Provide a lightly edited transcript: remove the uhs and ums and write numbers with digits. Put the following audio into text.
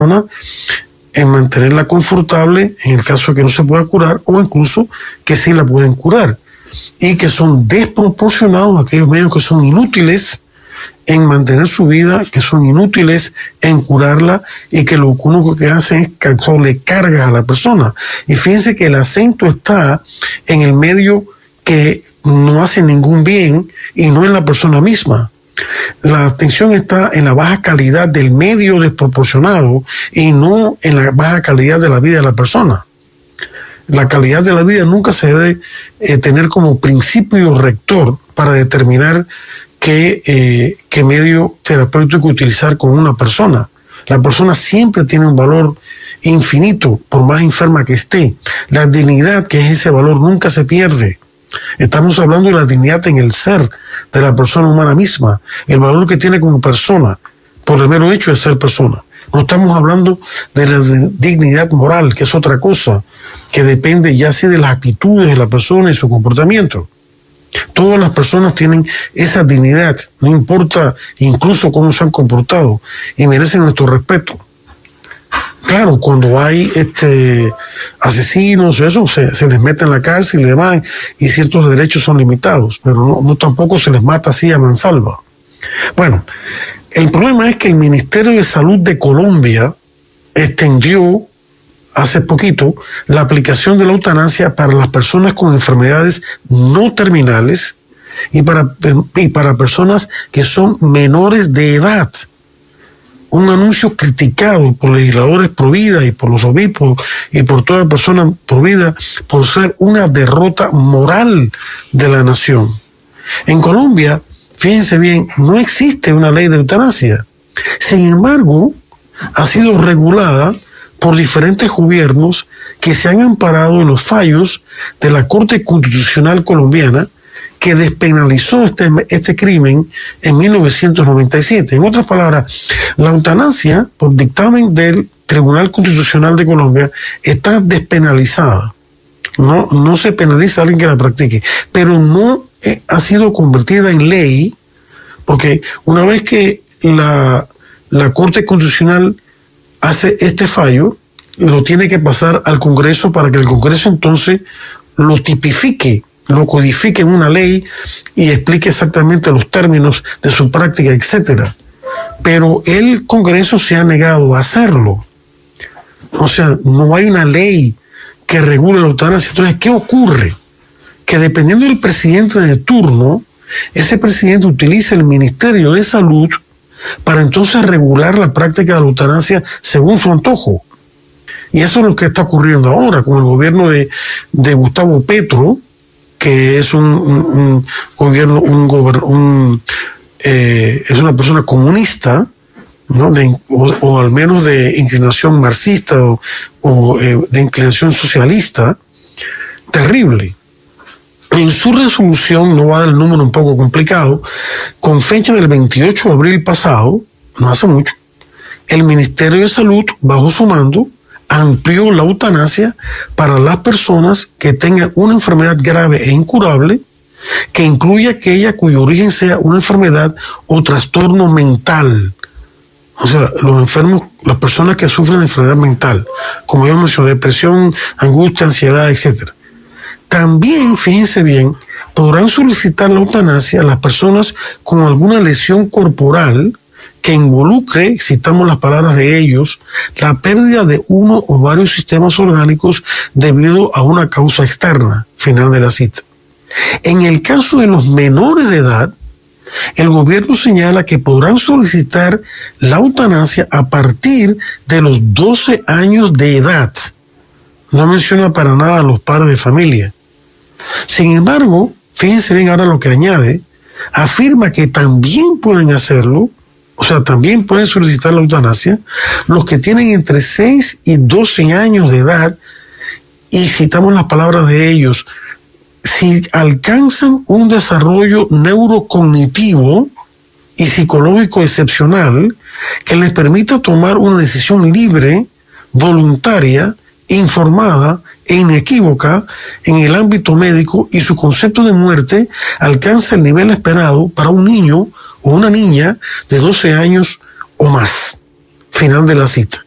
persona, en mantenerla confortable en el caso de que no se pueda curar, o incluso que sí la pueden curar, y que son desproporcionados aquellos medios que son inútiles en mantener su vida, que son inútiles en curarla, y que lo único que hacen es causarle cargas a la persona. Y fíjense que el acento está en el medio que no hace ningún bien y no en la persona misma. La atención está en la baja calidad del medio desproporcionado y no en la baja calidad de la vida de la persona. La calidad de la vida nunca se debe tener como principio rector para determinar qué medio terapéutico utilizar con una persona. La persona siempre tiene un valor infinito, por más enferma que esté. La dignidad, que es ese valor, nunca se pierde. Estamos hablando de la dignidad en el ser de la persona humana misma, el valor que tiene como persona, por el mero hecho de ser persona. No estamos hablando de la dignidad moral, que es otra cosa, que depende ya sí de las actitudes de la persona y su comportamiento. Todas las personas tienen esa dignidad, no importa incluso cómo se han comportado, y merecen nuestro respeto. Claro, cuando hay asesinos, eso se les mete en la cárcel y demás, y ciertos derechos son limitados, pero no tampoco se les mata así a mansalva. Bueno, el problema es que el Ministerio de Salud de Colombia extendió hace poquito la aplicación de la eutanasia para las personas con enfermedades no terminales y para personas que son menores de edad. Un anuncio criticado por legisladores pro vida y por los obispos y por toda persona pro vida por ser una derrota moral de la nación. En Colombia, fíjense bien, no existe una ley de eutanasia. Sin embargo, ha sido regulada por diferentes gobiernos que se han amparado en los fallos de la Corte Constitucional colombiana, que despenalizó este crimen en 1997. En otras palabras, la eutanasia, por dictamen del Tribunal Constitucional de Colombia, está despenalizada. No se penaliza a alguien que la practique, pero no ha sido convertida en ley, porque una vez que la Corte Constitucional hace este fallo, lo tiene que pasar al Congreso para que el Congreso entonces lo tipifique, lo codifique en una ley y explique exactamente los términos de su práctica, etcétera. Pero el Congreso se ha negado a hacerlo. O sea, no hay una ley que regule la eutanasia. Entonces, ¿qué ocurre? Que dependiendo del presidente de turno, ese presidente utiliza el Ministerio de Salud para entonces regular la práctica de la eutanasia según su antojo. Y eso es lo que está ocurriendo ahora con el gobierno de Gustavo Petro, que es es una persona comunista, ¿no? O al menos de inclinación marxista o de inclinación socialista, terrible. En su resolución, no va a dar el número un poco complicado, con fecha del 28 de abril pasado, no hace mucho, el Ministerio de Salud, bajo su mando, amplió la eutanasia para las personas que tengan una enfermedad grave e incurable, que incluya aquella cuyo origen sea una enfermedad o trastorno mental. O sea, los enfermos, las personas que sufren de enfermedad mental, como yo mencioné, depresión, angustia, ansiedad, etc. También, fíjense bien, podrán solicitar la eutanasia a las personas con alguna lesión corporal que involucre, citamos las palabras de ellos, la pérdida de uno o varios sistemas orgánicos debido a una causa externa. Final de la cita. En el caso de los menores de edad, el gobierno señala que podrán solicitar la eutanasia a partir de los 12 años de edad. No menciona para nada a los padres de familia. Sin embargo, fíjense bien ahora lo que añade, afirma que también pueden hacerlo, o sea, también pueden solicitar la eutanasia los que tienen entre 6 y 12 años de edad, y citamos las palabras de ellos, si alcanzan un desarrollo neurocognitivo y psicológico excepcional que les permita tomar una decisión libre, voluntaria, informada e inequívoca en el ámbito médico, y su concepto de muerte alcanza el nivel esperado para un niño o una niña de 12 años o más. Final de la cita.